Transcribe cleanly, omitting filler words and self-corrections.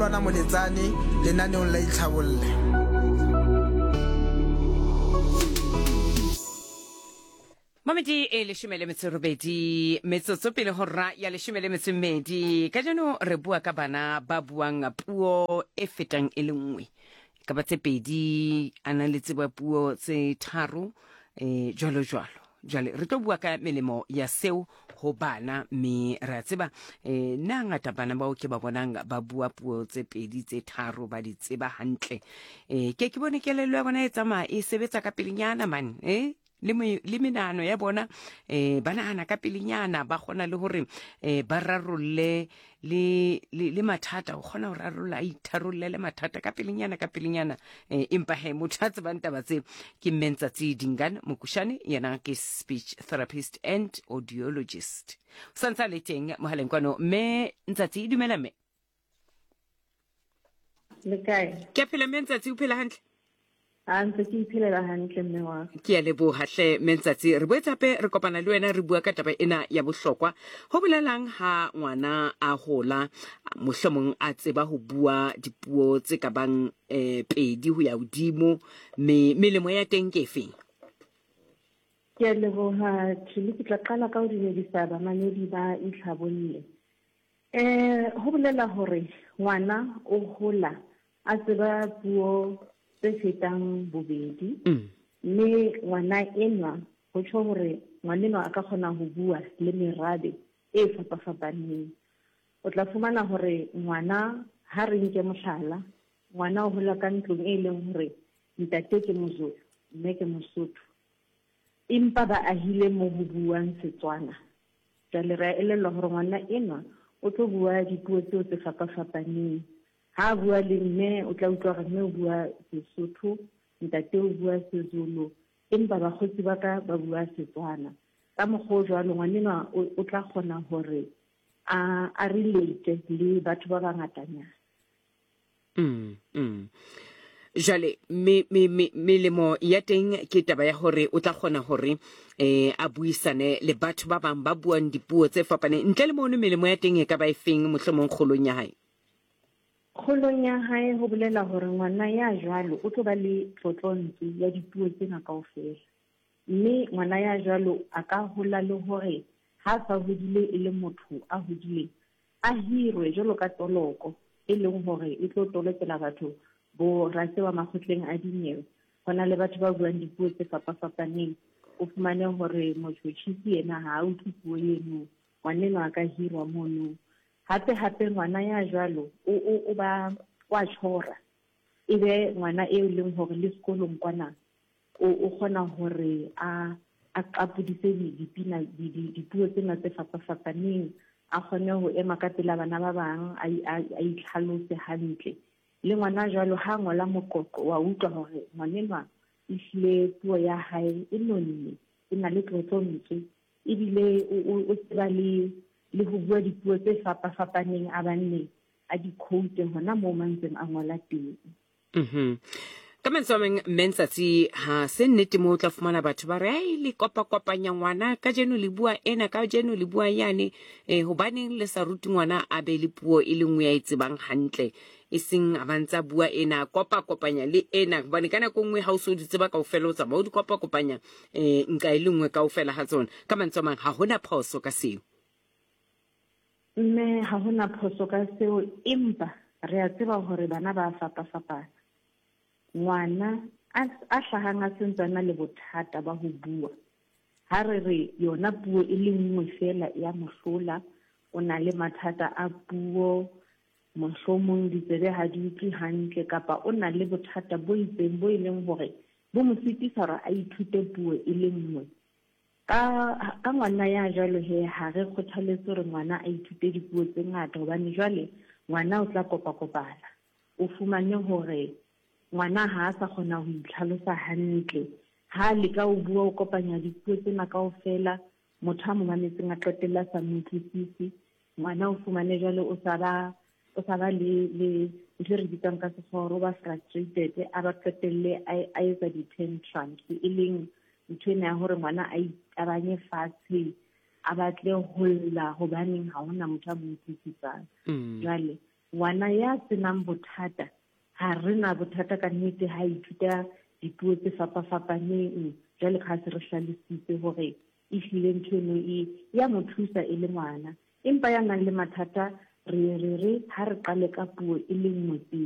Lwana Moletsane lenaneong la Itlhabolle. Mamedi e leshomele metsorobedi metsotso pele hora ya leshomele metsomedi ka jano re bua ka bana ba buang puo e fetang e le nngwe ka ba tse pedi ana le tseba puo tse tharo jwalo jwale re tlo bua ka melemo ya seo ho bana me ra tseba na ngata bana ba o ke ba bonang ba bua puo tse pedi tse tharo ba di tseba hantle ke bone kelelo ya bona e tsamaya e sebetsa ka pelenyana man le menano ya bona ba nahana ka pelenyana ba kgona le hore ba rarolle le mathata o kgona ho rarolla itharolle le mathata ka pelenyana empa he motho a tsebang taba tse ke Mentsatsi Dingane Mokushane yena ke speech therapist and audiologist santsa le teng mohaleng kwano me Ntsatsi dumela me le kae ke phela Mentsatsi o phela hantle ntse ke iphelela hantle mme wa ke a leboha hle Mentsatsi re boetsape re kopana le wena re bua ka taba ena ya bohlokwa ho bolelang ha ngwana a hola mohlomong a tseba ho bua dipuo tse ka bang pedi ho ya hodimo melemo ya teng ke efeng ke a leboha tshile ke tla qala ka ho dumedisa bamamedi ba Itlhabolle ho bolela hore ngwana o hola a tseba puo tse fetang bobedi mme ngwana enwa ho tsho hore ngwanenwa a ka kgona ho bua le merabe e fapafapaneng o tla fumana hore ngwana ha re nke mohlala ngwana o hola ka ntlong e leng hore ntate ke Mozulu mme ke Mosotho empa ba ahile mo ho buang Setswana jwale re elellwa hore ngwana enwa o tlo bua dipuo tseo tse fapafapaneng ha bua le mme o tla utlwa gore mme o bua Sesotho ntate o bua Sezulu empa bakgotsi ba ka ba bua Setswana ka mokgwa jwalo ngwanenwa o tla kgona hore a relate le batho ba bangatanyana jale melemo ya teng ke taba ya hore o tla kgona hore a buisane le batho ba bang ba buang dipuo tse fapaneng ntle le mono melemo ya teng e ka ba efeng mohlomong kgolong ya hae kgolong ya hae ho bolela hore ngwana ya jwalo o tlo ba le tlotlontsi ya dipuo tsena kaofela mme ngwana ya jwalo a ka hola le hore ha sa hodile e le motho a hodile a hirwe jwalo ka toloko e leng hore e tlo tolokela batho bo rase wa makgotleng a dinyewe hona le batho ba buang dipuo tse fapafapaneng o fumane hore motjhotjhisi yena ha a utlwe puo eno ngwanenwa a ka hirwa mono hape ngwana ya jwalo o ba wa tshora ebe ngwana e leng hore le sekolong kwana o kgona hore a qapodise dipina dipuo tsena tse fapafapaneng a kgone ho ema ka pela bana ba bang a itlhalose hantle le ngwana jwalo ha ngola moqoqo wa utlwa hore ngwanenwa ehlile puo ya hae e nonne e na le tlotlontsi ebile o tseba le ho bua dipuo tse fapafapaneng a banne a di-quote hona moo mantseng a ngola teng ka mantswe a mang Mentsatsi ha se nnete mo o tla fumana batho ba re ai le kopanya ngwana ka jeno le bua ena ka jeno le bua yane hobaneng le sa ruti ngwana a be le puo e le nngwe ya e tsebang hantle e seng a bantsa bua ena kopanya le ena hobane ka nako nngwe ha o so di tseba kaofela o tsamaya o di kopanya nka e le nngwe kaofela ha tsona ka mantswe a mang ha hona phoso ka seo mme ha hona phoso ka seo empa re a tseba hore bana ba fapafapana ngwana a hlahang a sentsana le bothata ba ho bua ha re yona puo e le nngwe fela ya mohlola o na le mathata a puo mohlomong ditsebe ha di utlwe hantle kapa o na le bothata bo itseng bo e leng hore bo mo sitisa hore a ithute puo e le nngwe ka ngwana ya jwalo ha re kgothaletse hore ngwana a ithute dipuo tse ngata hobane jwale ngwana o tla kopana o fumane hore ngwana ha a sa kgona ho itlhalosa hantle ha le ka o bua o kopanya dipuo tsena kaofela motho a mo mametseng a qetella sa mo utlwisisi ngwana o fumane jwale o sa ba le ntho re bitsang ka sekgowa o ba frustrated a ba qetelle a etsa di-tantrums e leng ntho ena ya hore ngwana a itabanye fatshe a batle ho lla hobaneng ha hona motho a mo utlwisisang jwale ngwana ya senang bothata ha re na bothata ka nnete ha ithuta dipuo tse fapafapaneng jwale ka se re hlalositse hore ehlile ntho eno ya mo thusa e le ngwana empa ya nang le mathata re ha re qale ka puo e le nngwe.